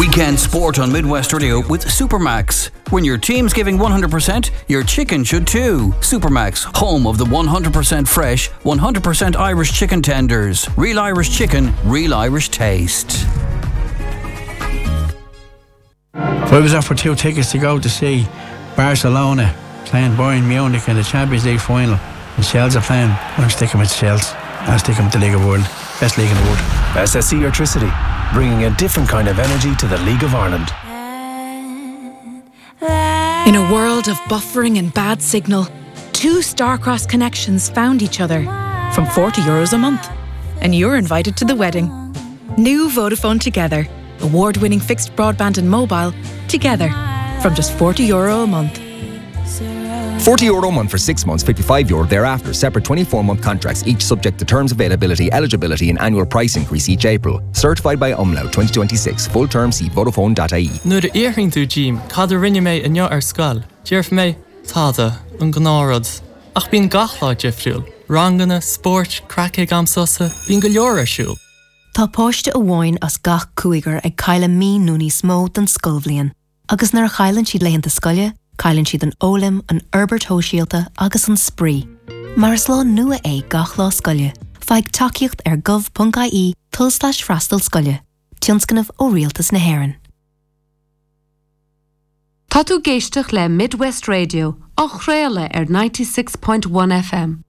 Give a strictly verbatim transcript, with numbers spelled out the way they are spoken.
Weekend sport on Midwest Radio with Supermax. When your team's giving one hundred percent, your chicken should too. Supermax, home of the one hundred percent fresh, one hundred percent Irish chicken tenders. Real Irish chicken, real Irish taste. I was offered two tickets to go to see Barcelona playing Bayern Munich in the Champions League final. And Shels are playing. I'm sticking with Shels. I'll stick them with the League of the World. Best league in the world. S S E Electricity, bringing a different kind of energy to the League of Ireland. In a world of buffering and bad signal, two Starcross connections found each other from forty euros a month. And you're invited to the wedding. New Vodafone Together. Award-winning fixed broadband and mobile together from just forty euro a month. forty euro a month for six months, fifty-five euro thereafter. Separate twenty-four month contracts, each subject to terms, availability, eligibility and annual price increase each April. Certified by Umlaut twenty twenty-six. Full term see Vodafone dot I E. Nuair a iarthing tú Jim, cad a rinne mé inniu ar scoil. Dearf mé, táda, an gnárad. Ach bín gachlá difriúil. Rangana, sport, crackig am sosa, bín go leor ar siúil. Tá páiste a bháin as gach cúigar ag caile mí núní smó den scolbhliain. Agus nar chailann siad leitheanta scoile, cailann siad an ólim, an Herbert Hóisialta agus an spree. Mar is lá nua é gach lá scoile. Feig takeíocht ar gov dot I E tulslash freastal scoile. Tionscanmh ó rialtas na hÉireann. Tá tú géisteach le Midwest Radio, á chréile ar ninety-six point one F M.